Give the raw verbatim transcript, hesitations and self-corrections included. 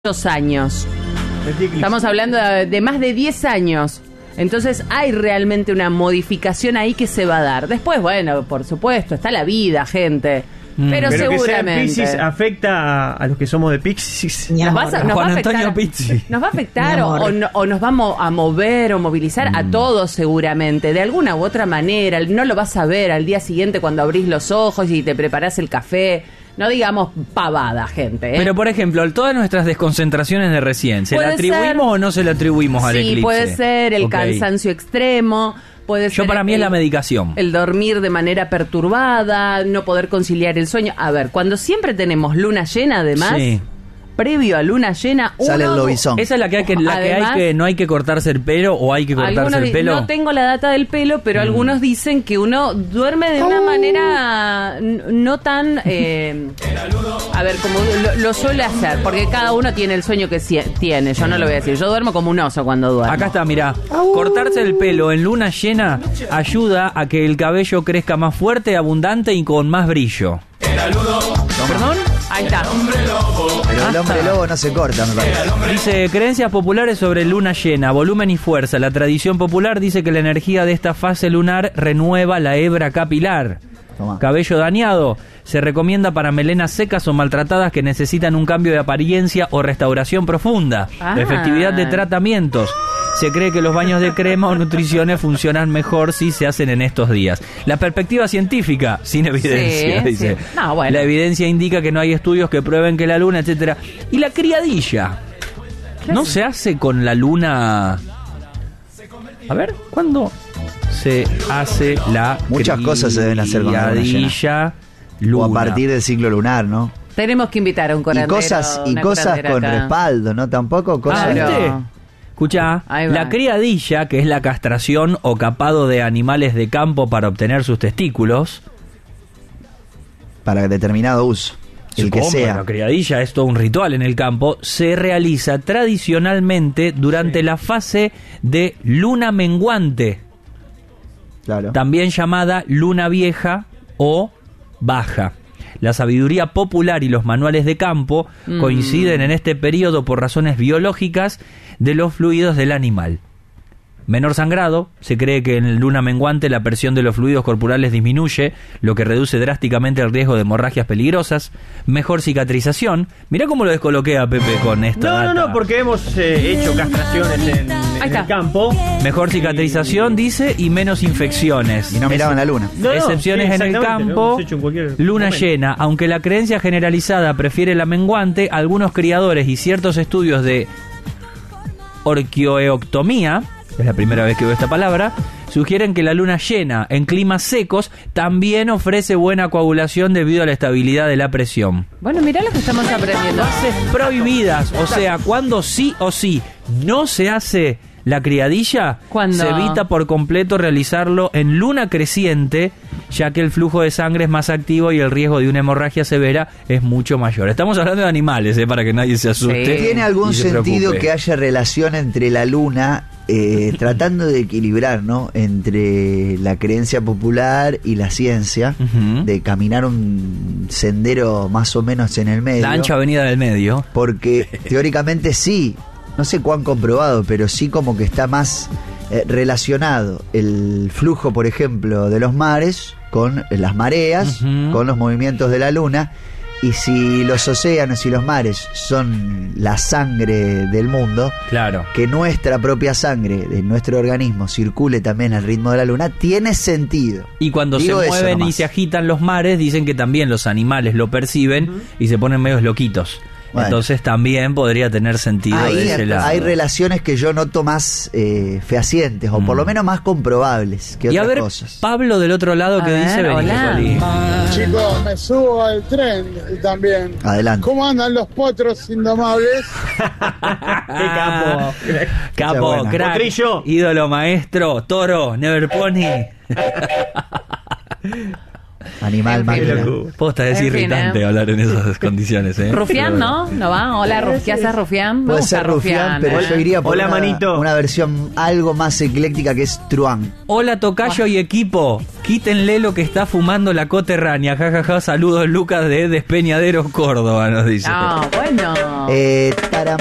Dos años. Estamos hablando de, de más de diez años. Entonces hay realmente una modificación ahí que se va a dar. Después, bueno, por supuesto, está la vida, gente. Mm. Pero, Pero seguramente. Que sea Piscis afecta a, a los que somos de Piscis. Nos, vas a, nos Juan va a afectar, Antonio Pizzi. Nos va a afectar o, o, no, o nos vamos a mover o movilizar mm. a todos seguramente. De alguna u otra manera. No lo vas a ver al día siguiente cuando abrís los ojos y te preparás el café. No digamos pavada, gente. ¿eh? Pero, por ejemplo, todas nuestras desconcentraciones de recién, ¿se la atribuimos ser, o no se la atribuimos al sí, eclipse? Sí, puede ser el okay. cansancio extremo, puede Yo ser... para mí el, es la medicación. El dormir de manera perturbada, no poder conciliar el sueño. A ver, cuando siempre tenemos luna llena, además... Sí. Previo a luna llena, uno, sale el lobizón. Esa es la que hay que, la además, que hay que no hay que cortarse el pelo o hay que cortarse el pelo. No tengo la data del pelo, pero mm. algunos dicen que uno duerme de una manera no tan eh, a ver, como lo, lo suele hacer, porque cada uno tiene el sueño que tiene. Yo no lo voy a decir. Yo duermo como un oso cuando duermo. Acá está, mirá. Cortarse el pelo en luna llena ayuda a que el cabello crezca más fuerte, abundante y con más brillo. ¿Perdón? Ahí está. Pero el hombre lobo no se corta, me parece. Dice, creencias populares sobre luna llena, volumen y fuerza. La tradición popular dice que la energía de esta fase lunar renueva la hebra capilar. Toma. Cabello dañado. Se recomienda para melenas secas o maltratadas que necesitan un cambio de apariencia o restauración profunda. Ah. La efectividad de tratamientos. Se cree que los baños de crema o nutriciones funcionan mejor si se hacen en estos días. La perspectiva científica, sin evidencia, sí, dice. Sí. No, bueno. La evidencia indica que no hay estudios que prueben que la luna, etcétera. Y la criadilla. ¿No se hace con la luna? A ver, ¿cuándo se hace la Muchas cosas se deben hacer con la luna llena. Luna. O a partir del ciclo lunar, ¿no? Tenemos que invitar a un curandero. Y cosas, y cosas con acá. Respaldo, ¿no? Tampoco cosas... Ah, ¿viste? Escuchá, la criadilla, que es la castración o capado de animales de campo para obtener sus testículos. Para determinado uso, el que sea. La criadilla es todo un ritual en el campo. Se realiza tradicionalmente durante sí. la fase de luna menguante. Claro. También llamada luna vieja o baja. La sabiduría popular y los manuales de campo mm. coinciden en este periodo por razones biológicas de los fluidos del animal. Menor sangrado, se cree que en luna menguante la presión de los fluidos corporales disminuye, lo que reduce drásticamente el riesgo de hemorragias peligrosas. Mejor cicatrización. Mirá cómo lo descoloqué a Pepe con esta No, data. no, no, porque hemos eh, hecho castraciones en, en el campo. Mejor cicatrización, dice, y menos infecciones. Y no miraban la luna. No, no, Excepciones sí, en el campo, en luna momento. llena. Aunque la creencia generalizada prefiere la menguante, algunos criadores y ciertos estudios de orquioeoctomía, es la primera vez que veo esta palabra, sugieren que la luna llena en climas secos también ofrece buena coagulación debido a la estabilidad de la presión. Bueno, mirá lo que estamos aprendiendo. Fases prohibidas, o sea, cuando sí o sí no se hace la criadilla, ¿cuándo? Se evita por completo realizarlo en luna creciente, ya que el flujo de sangre es más activo y el riesgo de una hemorragia severa es mucho mayor. Estamos hablando de animales, ¿eh? Para que nadie se asuste. Sí. ¿Tiene algún sentido que haya relación entre la luna, eh, tratando de equilibrar, ¿no? Entre la creencia popular y la ciencia, uh-huh. de caminar un sendero más o menos en el medio? La ancha avenida del medio. Porque teóricamente sí. No sé cuán comprobado, pero sí como que está más eh, relacionado el flujo, por ejemplo, de los mares con las mareas, uh-huh. con los movimientos de la luna. Y si los océanos y los mares son la sangre del mundo, claro, que nuestra propia sangre de nuestro organismo circule también al ritmo de la luna, tiene sentido. Y cuando Digo se mueven y se agitan los mares, dicen que también los animales lo perciben uh-huh. y se ponen medios loquitos. Bueno. Entonces también podría tener sentido Ahí de ese lado. Hay relaciones que yo noto más eh, fehacientes, o mm. por lo menos más comprobables que y otras a ver, cosas. Pablo del otro lado, a que ver, dice, vení, chicos, me subo al tren también. Adelante. ¿Cómo andan los potros indomables? ¡Qué capo! Capo, crack, Potrillo. Ídolo, maestro, toro, never pony. Animal, máquina. Posta, es En fin, irritante eh. hablar en esas condiciones, ¿eh? Rufián, ¿no? ¿No va? Hola, Ruf- ¿qué haces, Rufián? Me Puede gusta ser Rufián, pero ¿eh? yo iría por Hola, una, manito. una versión algo más ecléctica que es Truán. Hola, tocayo y equipo. Quítenle lo que está fumando la coterránea. Ja, ja, ja. Saludos, Lucas de Despeñadero, Córdoba, nos dice. Ah, bueno. Eh, Taram-